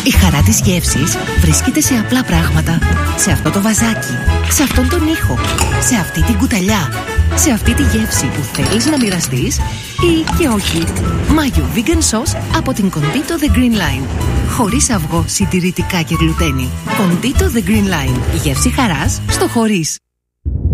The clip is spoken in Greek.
Η χαρά της γεύσης βρίσκεται σε απλά πράγματα. Σε αυτό το βαζάκι, σε αυτόν τον ήχο, σε αυτή την κουταλιά, σε αυτή τη γεύση που θέλεις να μοιραστείς ή και όχι. Μάγιο vegan sauce από την Condito The Green Line. Χωρίς αυγό, συντηρητικά και γλουτένι. Condito The Green Line. Η γεύση χαράς στο χωρίς.